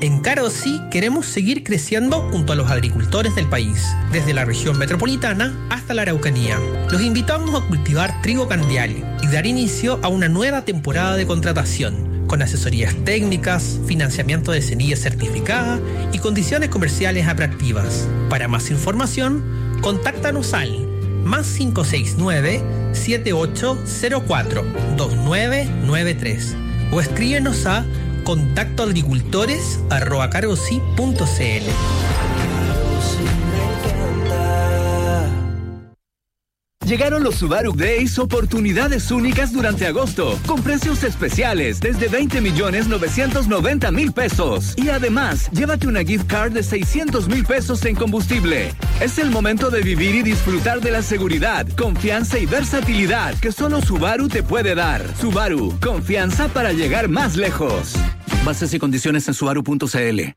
En Carosi queremos seguir creciendo junto a los agricultores del país, desde la región metropolitana hasta la Araucanía. Los invitamos a cultivar trigo candial y dar inicio a una nueva temporada de contratación, con asesorías técnicas, financiamiento de semillas certificadas y condiciones comerciales atractivas. Para más información, contáctanos al +569 7804 2993 o escríbenos a contactoagricultores@carosi.cl. Llegaron los Subaru Days, oportunidades únicas durante agosto, con precios especiales desde 20.990.000 pesos. Y además, llévate una gift card de 600.000 pesos en combustible. Es el momento de vivir y disfrutar de la seguridad, confianza y versatilidad que solo Subaru te puede dar. Subaru, confianza para llegar más lejos. Bases y condiciones en subaru.cl.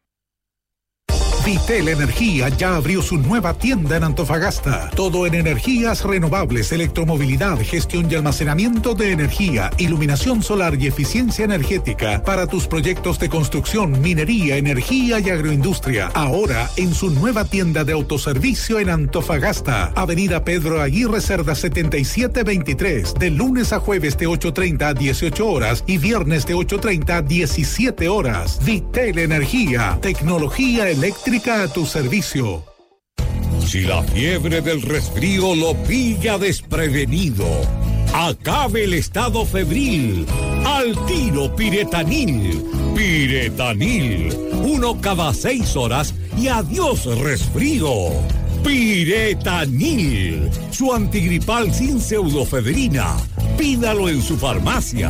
Vitel Energía ya abrió su nueva tienda en Antofagasta. Todo en energías renovables, electromovilidad, gestión y almacenamiento de energía, iluminación solar y eficiencia energética para tus proyectos de construcción, minería, energía y agroindustria. Ahora en su nueva tienda de autoservicio en Antofagasta. Avenida Pedro Aguirre Cerda 7723. De lunes a jueves de 8:30 a 18 horas y viernes de 8:30 a 17 horas. Vitel Energía. Tecnología eléctrica a tu servicio. Si la fiebre del resfrío lo pilla desprevenido, acabe el estado febril. Al tiro Piretanil. Piretanil. 1 cada 6 horas y adiós resfrío. Piretanil. Su antigripal sin pseudofedrina. Pídalo en su farmacia.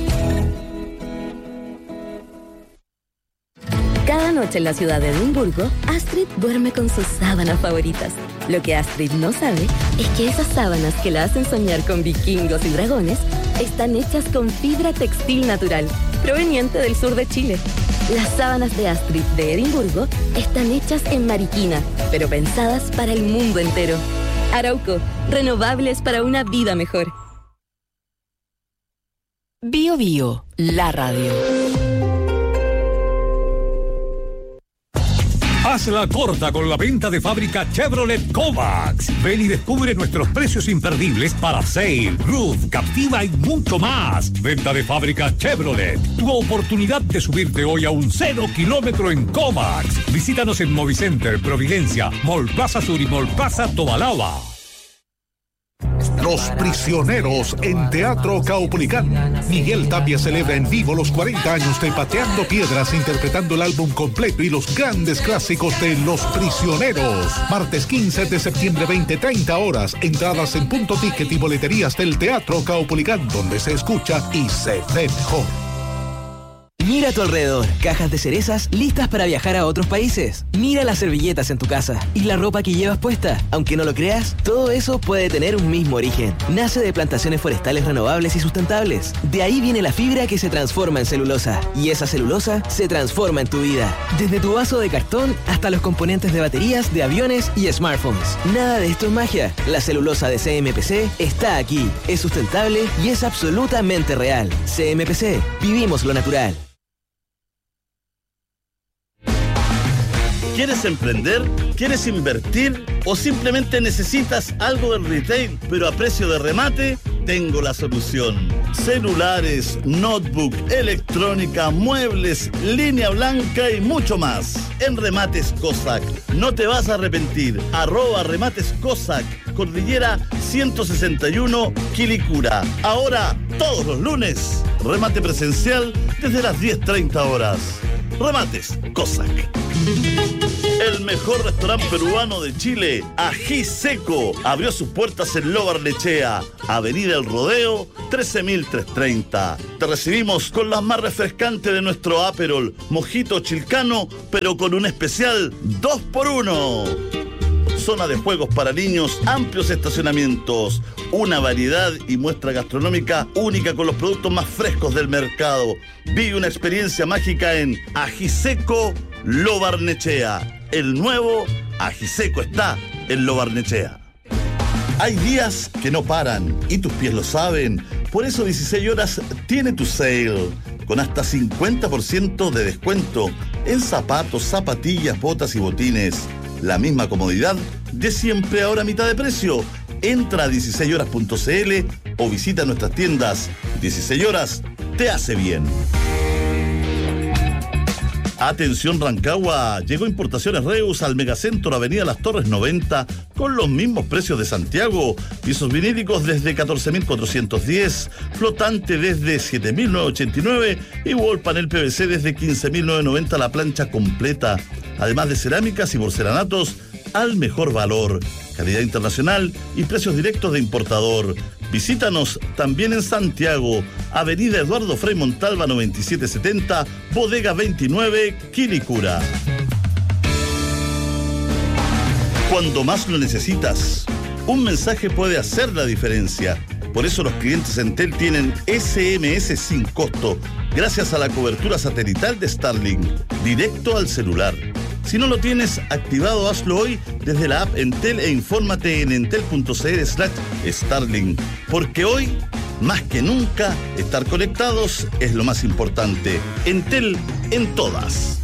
Cada noche en la ciudad de Edimburgo, Astrid duerme con sus sábanas favoritas. Lo que Astrid no sabe es que esas sábanas que la hacen soñar con vikingos y dragones están hechas con fibra textil natural, proveniente del sur de Chile. Las sábanas de Astrid de Edimburgo están hechas en Mariquina, pero pensadas para el mundo entero. Arauco, renovables para una vida mejor. Bio Bio, la radio. Hazla corta con la venta de fábrica Chevrolet Kovacs. Ven y descubre nuestros precios imperdibles para Sail, Roof, Captiva y mucho más. Venta de fábrica Chevrolet. Tu oportunidad de subirte hoy a un 0 kilómetro en Kovacs. Visítanos en Movicenter, Providencia, Mall Plaza Sur y Mall Plaza Tobalaba. Los Prisioneros en Teatro Caupolicán. Miguel Tapia celebra en vivo los 40 años de Pateando Piedras, interpretando el álbum completo y los grandes clásicos de Los Prisioneros. Martes 15 de septiembre, 20:30 horas. Entradas en Punto Ticket y boleterías del Teatro Caupolicán, donde se escucha y se ve mejor. Mira a tu alrededor, cajas de cerezas listas para viajar a otros países. Mira las servilletas en tu casa y la ropa que llevas puesta. Aunque no lo creas, todo eso puede tener un mismo origen. Nace de plantaciones forestales renovables y sustentables. De ahí viene la fibra que se transforma en celulosa. Y esa celulosa se transforma en tu vida. Desde tu vaso de cartón hasta los componentes de baterías, de aviones y smartphones. Nada de esto es magia. La celulosa de CMPC está aquí. Es sustentable y es absolutamente real. CMPC, vivimos lo natural. ¿Quieres emprender? ¿Quieres invertir? ¿O simplemente necesitas algo del retail, pero a precio de remate? Tengo la solución. Celulares, notebook, electrónica, muebles, línea blanca y mucho más. En Remates Cossack. No te vas a arrepentir. @Remates Cossack. Cordillera 161, Quilicura. Ahora, todos los lunes. Remate presencial desde las 10:30 horas. Remates Cossack. El mejor restaurante peruano de Chile, Ají Seco, abrió sus puertas en Lo Barnechea, Avenida El Rodeo, 13.330. Te recibimos con las más refrescantes de nuestro Aperol, mojito chilcano, pero con un especial 2x1. Zona de juegos para niños, amplios estacionamientos, una variedad y muestra gastronómica única con los productos más frescos del mercado. Vive una experiencia mágica en Ají Seco, Lo Barnechea. El nuevo Ají Seco está en Lo Barnechea. Hay días que no paran y tus pies lo saben. Por eso 16 horas tiene tu sale con hasta 50% de descuento en zapatos, zapatillas, botas y botines. La misma comodidad de siempre, ahora a mitad de precio. Entra a 16horas.cl o visita nuestras tiendas. 16 horas te hace bien. Atención Rancagua, llegó Importaciones Reus al Megacentro Avenida Las Torres 90 con los mismos precios de Santiago. Pisos vinílicos desde 14.410, flotante desde 7.989 y wall panel PVC desde 15.990 la plancha completa. Además de cerámicas y porcelanatos al mejor valor, calidad internacional y precios directos de importador. Visítanos también en Santiago, Avenida Eduardo Frei Montalva 9770, Bodega 29, Quilicura. Cuando más lo necesitas, un mensaje puede hacer la diferencia. Por eso los clientes Entel tienen SMS sin costo, gracias a la cobertura satelital de Starlink, directo al celular. Si no lo tienes activado, hazlo hoy desde la app Entel e infórmate en entel.cl/Starlink. Porque hoy, más que nunca, estar conectados es lo más importante. Entel en todas.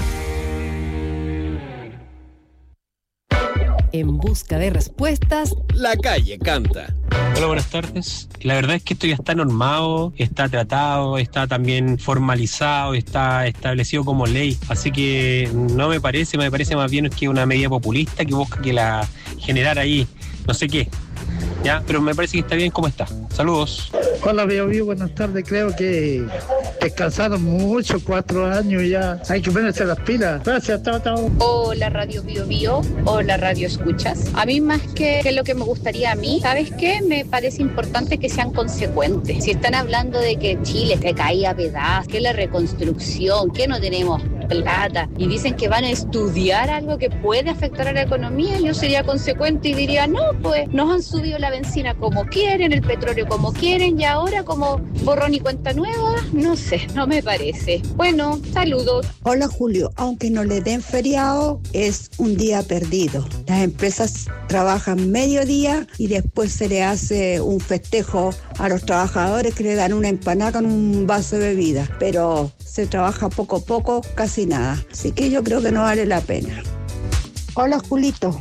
En busca de respuestas, la calle canta. Hola, buenas tardes. La verdad es que esto ya está normado, está tratado, está también formalizado, está establecido como ley. Así que no me parece más bien que una medida populista que busca que la generar ahí, no sé qué. Ya, pero me parece que está bien como está. Saludos. Hola, Bio, buenas tardes. Creo que descansaron mucho, 4 años ya. Hay que ponerse las pilas. Gracias, chao. Hola, Radio Bio. Hola, Radio Escuchas. A mí más que lo que me gustaría a mí, ¿sabes qué? Me parece importante que sean consecuentes. Si están hablando de que Chile se caía a pedazos, que la reconstrucción, que no tenemos plata, y dicen que van a estudiar algo que puede afectar a la economía, yo sería consecuente y diría, no, pues nos han subido la benzina como quieren, el petróleo como quieren, y ahora como borrón y cuenta nueva, no sé, no me parece. Bueno, saludos. Hola, Julio. Aunque no le den feriado, es un día perdido. Las empresas trabajan mediodía y después se le hace un festejo a los trabajadores que le dan una empanada con un vaso de bebida, pero se trabaja poco a poco, casi nada. Así que yo creo que no vale la pena. Hola, Julito.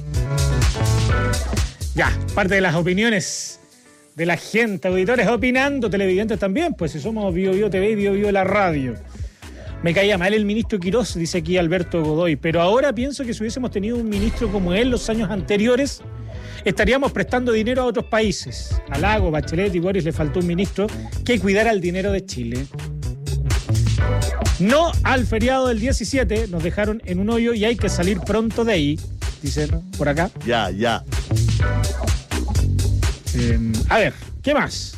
Ya, parte de las opiniones de la gente, auditores opinando, televidentes también, pues si somos Bio TV y Bio la radio. Me caía mal el ministro Quirós, dice aquí Alberto Godoy, pero ahora pienso que si hubiésemos tenido un ministro como él los años anteriores, estaríamos prestando dinero a otros países. A Lago, Bachelet y Boris le faltó un ministro que cuidara el dinero de Chile. No al feriado del 17, nos dejaron en un hoyo y hay que salir pronto de ahí, dicen por acá. Ya. A ver, ¿qué más?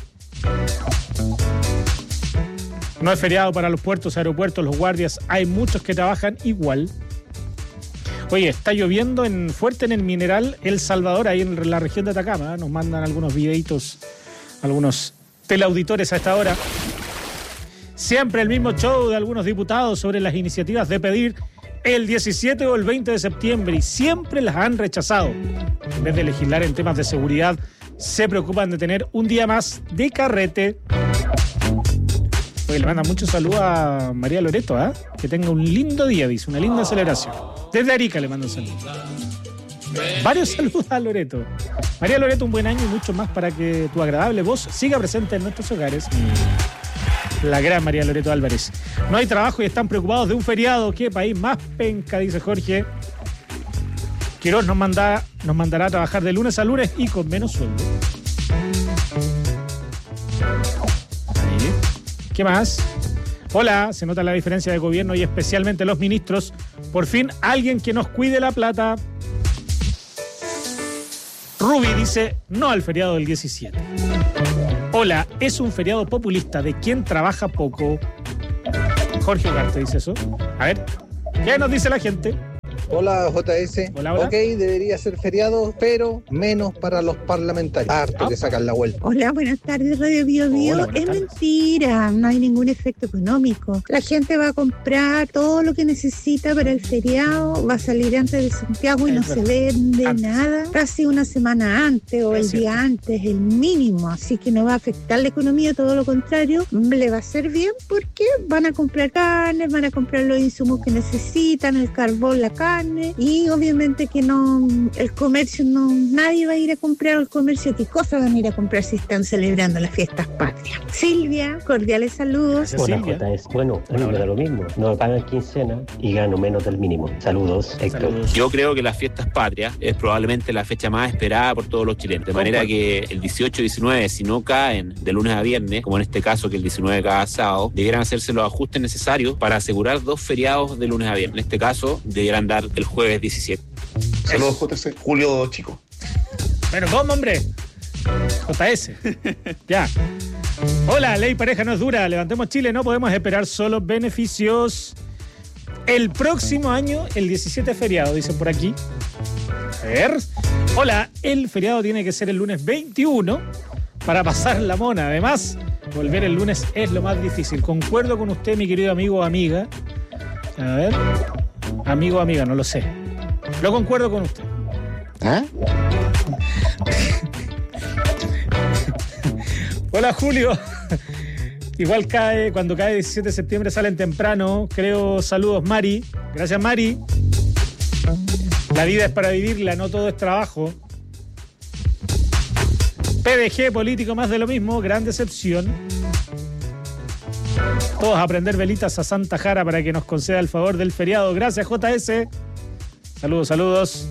No es feriado para los puertos, aeropuertos, los guardias. Hay muchos que trabajan igual. Oye, está lloviendo fuerte en el Mineral El Salvador, ahí en la región de Atacama. Nos mandan algunos videitos, algunos teleauditores a esta hora. Siempre el mismo show de algunos diputados sobre las iniciativas de pedir el 17 o el 20 de septiembre y siempre las han rechazado. En vez de legislar en temas de seguridad, se preocupan de tener un día más de carrete. Oye, le manda mucho saludo a María Loreto, que tenga un lindo día, dice, una linda celebración. Desde Arica le mando un saludo. Varios saludos a Loreto. María Loreto, un buen año y mucho más para que tu agradable voz siga presente en nuestros hogares. La gran María Loreto Álvarez. No hay trabajo y están preocupados de un feriado. ¿Qué país más penca? Dice Jorge. Quirós nos mandará a trabajar de lunes a lunes y con menos sueldo. Ahí. ¿Qué más? Hola, se nota la diferencia de gobierno y especialmente los ministros. Por fin, alguien que nos cuide la plata. Ruby dice no al feriado del 17. Hola, es un feriado populista de quien trabaja poco. Jorge Ugarte dice eso. A ver, ¿qué nos dice la gente? Hola JS. Hola. Ok, debería ser feriado, pero menos para los parlamentarios. Harto que sacan la vuelta. Hola, buenas tardes, Radio Bio Bio. Es mentira, no hay ningún efecto económico. La gente va a comprar todo lo que necesita para el feriado, va a salir antes de Santiago y no se vende nada. Casi una semana antes o el día antes, el mínimo. Así que no va a afectar la economía, todo lo contrario. Le va a hacer bien porque van a comprar carne, van a comprar los insumos que necesitan, el carbón, la carne. Y obviamente que no, el comercio no, nadie va a ir a comprar al comercio. ¿Qué cosas van a ir a comprar si están celebrando las fiestas patrias? Silvia, cordiales saludos. Hola, JS. Bueno, a mí me da lo mismo. No me pagan quincena y gano menos del mínimo. Saludos, Héctor. Yo creo que las fiestas patrias es probablemente la fecha más esperada por todos los chilenos. De manera que el 18 y 19, si no caen de lunes a viernes, como en este caso que el 19 cada sábado, debieran hacerse los ajustes necesarios para asegurar 2 feriados de lunes a viernes. En este caso, debieran dar el jueves 17. Saludos, JC. Julio Chico. Bueno, ¿cómo, hombre? JS. Ya. Hola, ley pareja no es dura. Levantemos Chile, no podemos esperar solo beneficios. El próximo año, el 17 es feriado, dicen por aquí. A ver. Hola, el feriado tiene que ser el lunes 21 para pasar la mona. Además, volver el lunes es lo más difícil. Concuerdo con usted, mi querido amigo o amiga. A ver. Amigo o amiga, no lo sé. Lo concuerdo con usted. ¿Ah? Hola, Julio. Igual cuando cae 17 de septiembre salen temprano. Creo, saludos, Mari. Gracias, Mari. La vida es para vivirla, no todo es trabajo. PDG, político, más de lo mismo. Gran decepción. Todos a prender velitas a Santa Jara para que nos conceda el favor del feriado. Gracias, JS. Saludos, saludos.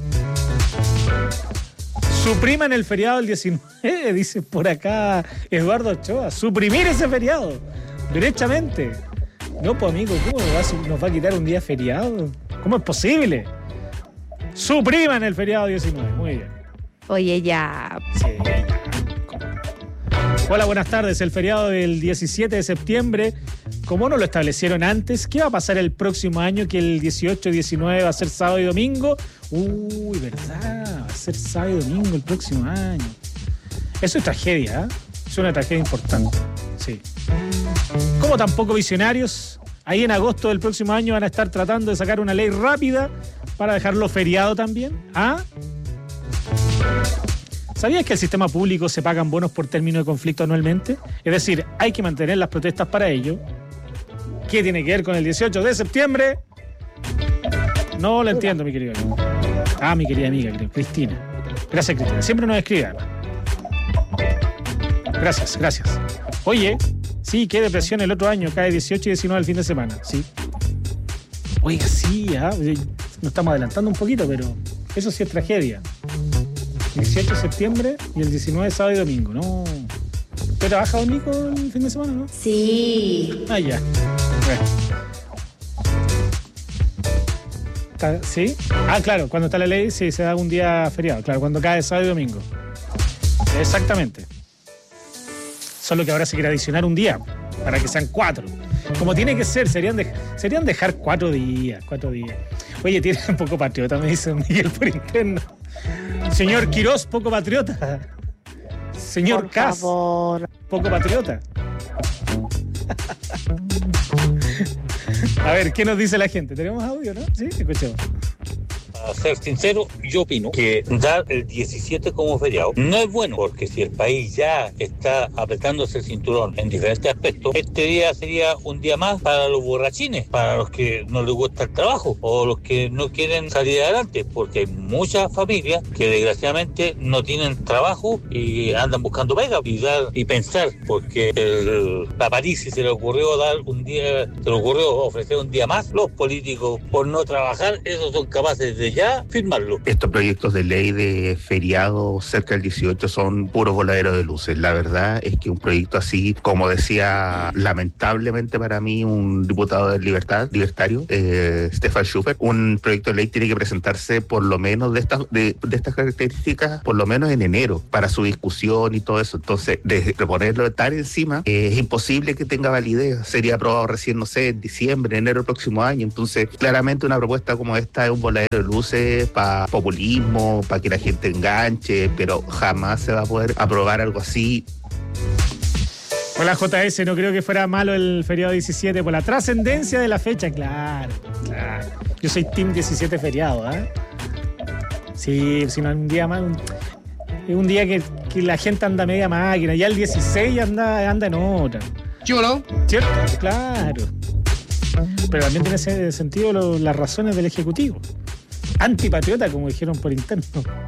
Supriman el feriado del 19, dice por acá Eduardo Ochoa. Suprimir ese feriado, derechamente. No, pues amigo, ¿cómo nos va a quitar un día feriado? ¿Cómo es posible? Supriman el feriado 19, muy bien. Oye, ya. Sí, ya. Hola, buenas tardes. El feriado del 17 de septiembre, ¿cómo no lo establecieron antes? ¿Qué va a pasar el próximo año? Que el 18 y 19 va a ser sábado y domingo. Uy, ¿verdad? Va a ser sábado y domingo el próximo año. Eso es tragedia, ¿eh? Es una tragedia importante. Sí. Como tampoco visionarios, ahí en agosto del próximo año van a estar tratando de sacar una ley rápida para dejarlo feriado también. ¿Ah? ¿Sabías que el sistema público se pagan bonos por término de conflicto anualmente? Es decir, hay que mantener las protestas para ello. ¿Qué tiene que ver con el 18 de septiembre? No lo entiendo, mi querido amigo. Ah, mi querida amiga, Cristina. Gracias, Cristina. Siempre nos escribe. Gracias, gracias. Oye, sí, qué depresión el otro año. Cae 18 y 19 el fin de semana. Sí. Oiga, sí, nos estamos adelantando un poquito, pero eso sí es tragedia. 18 de septiembre y el 19 sábado y domingo, ¿no? ¿Usted trabaja, don Nico, el fin de semana, no? Sí. Ah, ya. Bueno. ¿Sí? Ah, claro, cuando está la ley, sí, se da un día feriado. Claro, cuando cae sábado y domingo. Exactamente. Solo que ahora se quiere adicionar un día, para que sean 4. Como tiene que ser, serían dejar 4 días. Oye, tiene un poco patriota, me dice Miguel por interno. Señor Quirós, poco patriota. Señor Kass, poco patriota. A ver, ¿qué nos dice la gente? ¿Tenemos audio, no? Sí, escuchemos. Para ser sincero, yo opino que dar el 17 como feriado no es bueno, porque si el país ya está apretándose el cinturón en diferentes aspectos, este día sería un día más para los borrachines, para los que no les gusta el trabajo o los que no quieren salir adelante, porque hay muchas familias que desgraciadamente no tienen trabajo y andan buscando pega y pensar, porque a París se le ocurrió ofrecer un día más, los políticos por no trabajar, esos son capaces de ya firmarlo. Estos proyectos de ley de feriado cerca del 18 son puros voladeros de luces. La verdad es que un proyecto así, como decía lamentablemente para mí un diputado de libertario, Stefan Schubert, un proyecto de ley tiene que presentarse por lo menos de estas características, por lo menos en enero, para su discusión y todo eso. Entonces, de ponerlo tan encima, es imposible que tenga validez. Sería aprobado recién, no sé, en diciembre, enero del próximo año. Entonces, claramente una propuesta como esta es un voladero de luces para populismo, para que la gente enganche, pero jamás se va a poder aprobar algo así. Hola JS, no creo que fuera malo el feriado 17 por la trascendencia de la fecha, claro. Yo soy team 17 feriado, ¿eh? Sí, si no, un día más, un día que la gente anda media máquina, ya el 16 anda en otra. ¿Sí o no? ¿Cierto? Claro. Pero también tiene ese sentido las razones del Ejecutivo. Antipatriota, como dijeron por interno.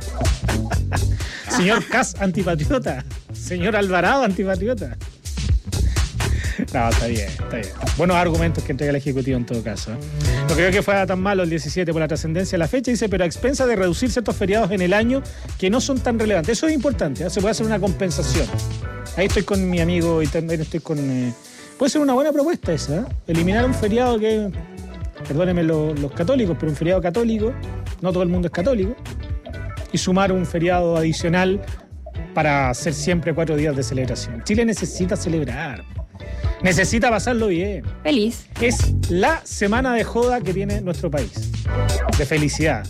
Señor Kass, antipatriota. Señor Alvarado, antipatriota. No, está bien. Buenos argumentos que entrega el Ejecutivo en todo caso. No creo que fuera tan malo el 17 por la trascendencia de la fecha, dice, pero a expensas de reducir ciertos feriados en el año que no son tan relevantes. Eso es importante, ¿eh? Se puede hacer una compensación. Ahí estoy con mi amigo y también estoy con... puede ser una buena propuesta esa, ¿eh? Eliminar un feriado que... Perdónenme los católicos, pero un feriado católico, no todo el mundo es católico, y sumar un feriado adicional para hacer siempre 4 días de celebración. Chile necesita celebrar. Necesita pasarlo bien. Feliz. Es la semana de joda que tiene nuestro país. De felicidad.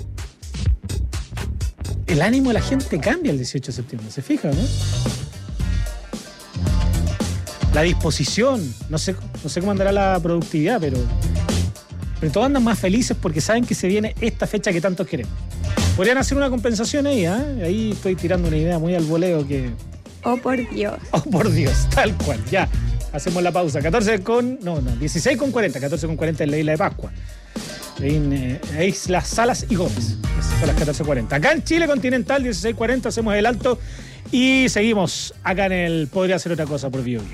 El ánimo de la gente cambia el 18 de septiembre, ¿se fijan, no? La disposición, no sé cómo andará la productividad, pero todos andan más felices porque saben que se viene esta fecha que tantos queremos. Podrían hacer una compensación ahí, ¿eh? Ahí estoy tirando una idea muy al voleo que... Oh, por Dios. Oh, por Dios, tal cual, ya. Hacemos la pausa. 16:40. 14:40 en la isla de Pascua. En Islas Salas y Gómez. Esas son las 14:40. Acá en Chile continental, 16:40, hacemos el alto y seguimos acá en el Podría Ser Otra Cosa por Bio Bio.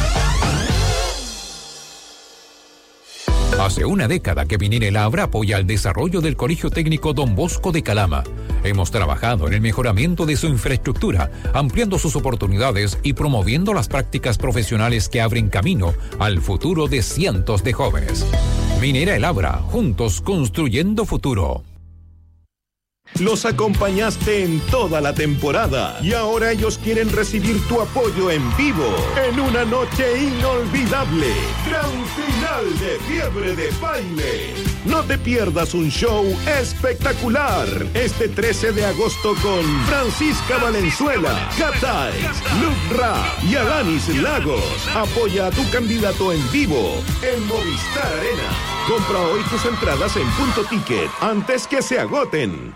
Hace una década que Minera Abra apoya el desarrollo del Colegio Técnico Don Bosco de Calama. Hemos trabajado en el mejoramiento de su infraestructura, ampliando sus oportunidades y promoviendo las prácticas profesionales que abren camino al futuro de cientos de jóvenes. Minera El Abra, juntos construyendo futuro. Los acompañaste en toda la temporada y ahora ellos quieren recibir tu apoyo en vivo en una noche inolvidable. Gran final de Fiebre de Baile. No te pierdas un show espectacular este 13 de agosto con Francisca Valenzuela, Catay, Luke Ra y Alanis Lagos. Apoya a tu candidato en vivo en Movistar Arena. Compra hoy tus entradas en Punto Ticket antes que se agoten.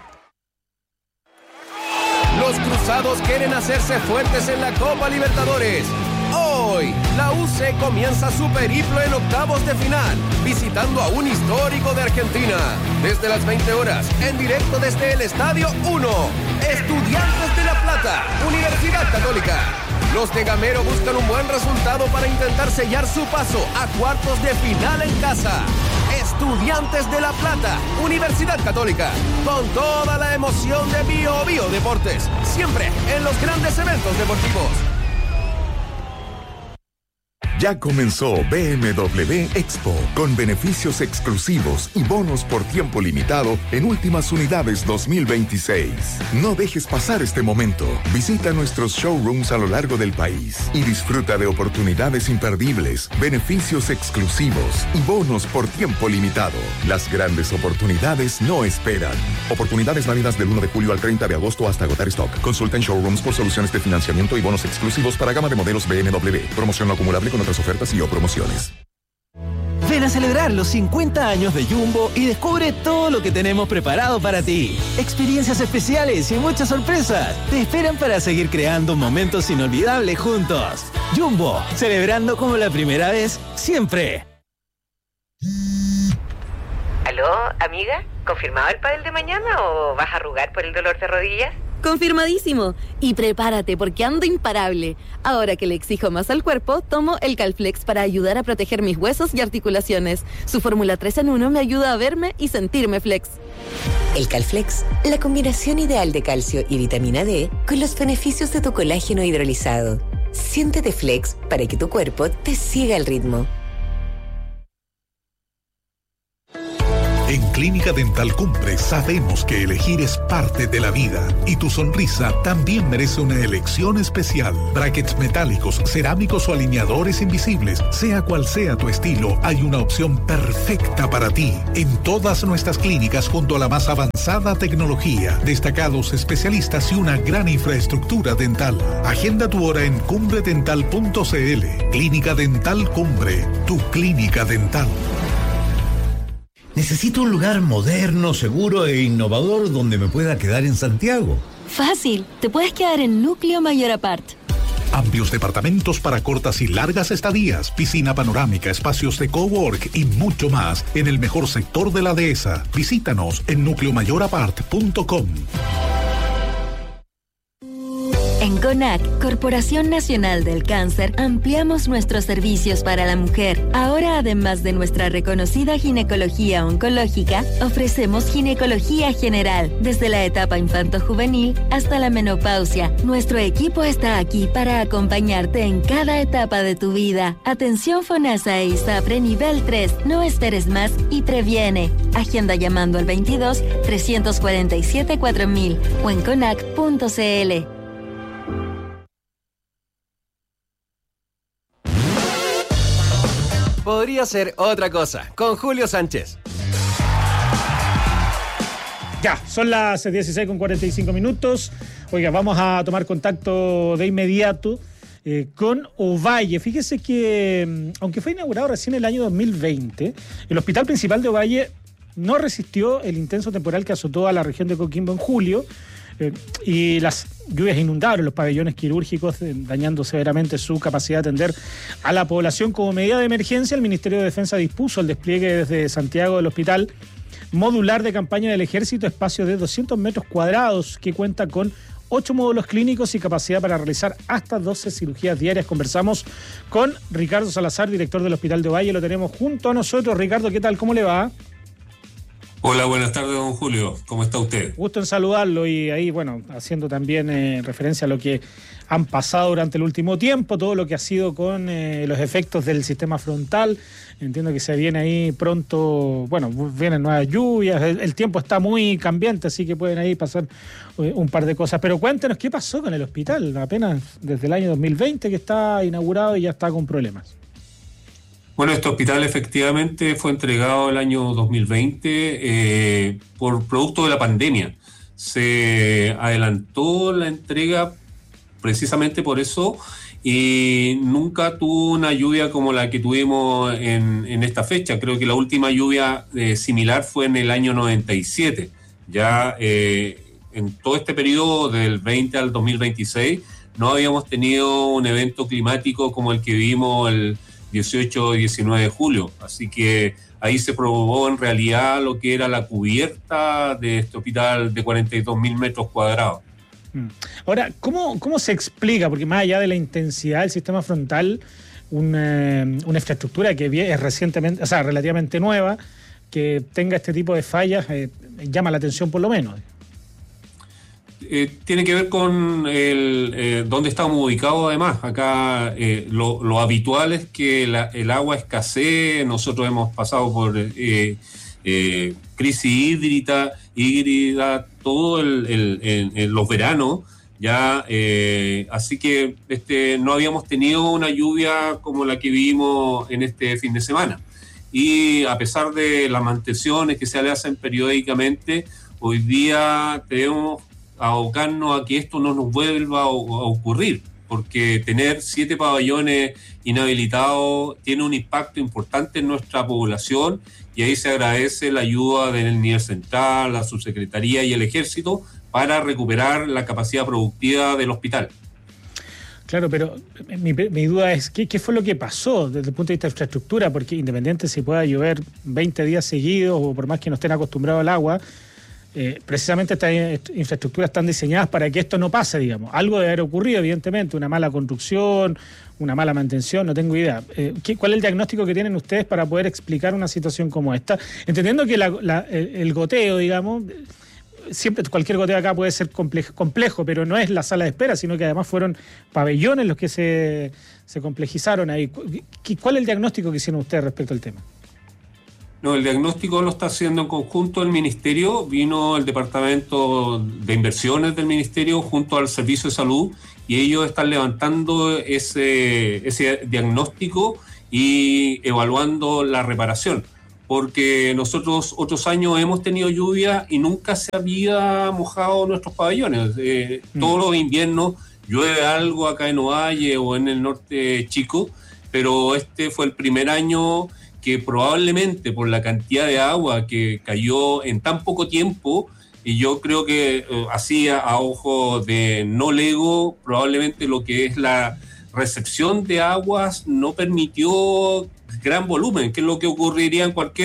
Los cruzados quieren hacerse fuertes en la Copa Libertadores. Hoy, la UC comienza su periplo en octavos de final, visitando a un histórico de Argentina. Desde las 20 horas, en directo desde el Estadio 1. Estudiantes de La Plata, Universidad Católica. Los de Gamero buscan un buen resultado para intentar sellar su paso a cuartos de final en casa. Estudiantes de La Plata, Universidad Católica, con toda la emoción de Bio Bio Deportes, siempre en los grandes eventos deportivos. Ya comenzó BMW Expo, con beneficios exclusivos y bonos por tiempo limitado en últimas unidades 2026. No dejes pasar este momento. Visita nuestros showrooms a lo largo del país y disfruta de oportunidades imperdibles, beneficios exclusivos y bonos por tiempo limitado. Las grandes oportunidades no esperan. Oportunidades válidas del 1 de julio al 30 de agosto hasta agotar stock. Consulta en showrooms por soluciones de financiamiento y bonos exclusivos para gama de modelos BMW. Promoción no acumulable con otras ofertas y o promociones. Ven a celebrar los 50 años de Jumbo y descubre todo lo que tenemos preparado para ti. Experiencias especiales y muchas sorpresas te esperan para seguir creando momentos inolvidables juntos. Jumbo, celebrando como la primera vez, siempre. ¿Aló, amiga? ¿Confirmado el pádel de mañana o vas a arrugar por el dolor de rodillas? Confirmadísimo. Y prepárate porque ando imparable. Ahora que le exijo más al cuerpo, tomo el Calflex para ayudar a proteger mis huesos y articulaciones. Su fórmula 3 en 1 me ayuda a verme y sentirme flex. El Calflex, la combinación ideal de calcio y vitamina D con los beneficios de tu colágeno hidrolizado. Siéntete flex para que tu cuerpo te siga el ritmo. En Clínica Dental Cumbre sabemos que elegir es parte de la vida y tu sonrisa también merece una elección especial. Brackets metálicos, cerámicos o alineadores invisibles, sea cual sea tu estilo, hay una opción perfecta para ti. En todas nuestras clínicas junto a la más avanzada tecnología, destacados especialistas y una gran infraestructura dental. Agenda tu hora en cumbredental.cl. Clínica Dental Cumbre, tu clínica dental. Necesito un lugar moderno, seguro e innovador donde me pueda quedar en Santiago. Fácil, te puedes quedar en Núcleo Mayor Apart. Amplios departamentos para cortas y largas estadías, piscina panorámica, espacios de cowork y mucho más en el mejor sector de la dehesa. Visítanos en nucleomayorapart.com. En CONAC, Corporación Nacional del Cáncer, ampliamos nuestros servicios para la mujer. Ahora, además de nuestra reconocida ginecología oncológica, ofrecemos ginecología general, desde la etapa infanto-juvenil hasta la menopausia. Nuestro equipo está aquí para acompañarte en cada etapa de tu vida. Atención FONASA e ISAPRE nivel 3. No esperes más y previene. Agenda llamando al 22 347 4000 o en conac.cl. Podría ser otra cosa, con Julio Sánchez. Ya, son las 16:45. Oiga, vamos a tomar contacto de inmediato con Ovalle. Fíjese que, aunque fue inaugurado recién el año 2020, el hospital principal de Ovalle no resistió el intenso temporal que azotó a la región de Coquimbo en julio, y las lluvias inundaron los pabellones quirúrgicos, dañando severamente su capacidad de atender a la población. Como medida de emergencia, el Ministerio de Defensa dispuso el despliegue desde Santiago del hospital modular de campaña del Ejército, espacio de 200 metros cuadrados, que cuenta con 8 módulos clínicos y capacidad para realizar hasta 12 cirugías diarias. Conversamos con Ricardo Salazar, director del Hospital de Ovalle. Lo tenemos junto a nosotros. Ricardo, ¿qué tal? ¿Cómo le va? Hola, buenas tardes, don Julio. ¿Cómo está usted? Gusto en saludarlo y ahí, bueno, haciendo también referencia a lo que han pasado durante el último tiempo, todo lo que ha sido con los efectos del sistema frontal. Entiendo que se viene ahí pronto, bueno, vienen nuevas lluvias, el tiempo está muy cambiante, así que pueden ahí pasar un par de cosas. Pero cuéntenos, ¿qué pasó con el hospital? Apenas desde el año 2020 que está inaugurado y ya está con problemas. Bueno, este hospital efectivamente fue entregado el año 2020 por producto de la pandemia. Se adelantó la entrega precisamente por eso y nunca tuvo una lluvia como la que tuvimos en esta fecha. Creo que la última lluvia similar fue en el año 97. Ya en todo este periodo del 20 al 2026 no habíamos tenido un evento climático como el que vivimos el 18 y 19 de julio, así que ahí se probó en realidad lo que era la cubierta de este hospital de 42.000 metros cuadrados. Ahora, ¿cómo se explica? Porque más allá de la intensidad del sistema frontal, una infraestructura que es recientemente, o sea, relativamente nueva, que tenga este tipo de fallas, llama la atención por lo menos. Tiene que ver con dónde estamos ubicados además. Acá lo habitual es que el agua escasee. Nosotros hemos pasado por crisis hídrica todo los veranos, ya así que no habíamos tenido una lluvia como la que vivimos en este fin de semana. Y a pesar de las mantenciones que se le hacen periódicamente, hoy día tenemos abocarnos a que esto no nos vuelva a ocurrir, porque tener 7 pabellones inhabilitados tiene un impacto importante en nuestra población, y ahí se agradece la ayuda del nivel central, la subsecretaría y el ejército para recuperar la capacidad productiva del hospital. Claro, pero mi duda es, ¿qué fue lo que pasó desde el punto de vista de infraestructura? Porque independiente si pueda llover 20 días seguidos o por más que no estén acostumbrados al agua, precisamente estas infraestructuras están diseñadas para que esto no pase, digamos. Algo debe haber ocurrido, evidentemente, una mala construcción, una mala mantención, no tengo idea. ¿Cuál es el diagnóstico que tienen ustedes para poder explicar una situación como esta? Entendiendo que el goteo, digamos, siempre cualquier goteo acá puede ser complejo, pero no es la sala de espera, sino que además fueron pabellones los que se complejizaron ahí. ¿Cuál es el diagnóstico que hicieron ustedes respecto al tema? No, el diagnóstico lo está haciendo en conjunto el Ministerio. Vino el Departamento de Inversiones del Ministerio junto al Servicio de Salud y ellos están levantando ese diagnóstico y evaluando la reparación. Porque nosotros otros años hemos tenido lluvia y nunca se había mojado nuestros pabellones. Todos los inviernos llueve algo acá en Ovalle o en el norte chico, pero este fue el primer año que probablemente por la cantidad de agua que cayó en tan poco tiempo, y yo creo que así a ojo de no lego, probablemente lo que es la recepción de aguas no permitió gran volumen, que es lo que ocurriría en cualquier